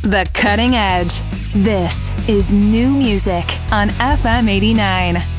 The Cutting Edge. This is new music on FM 89.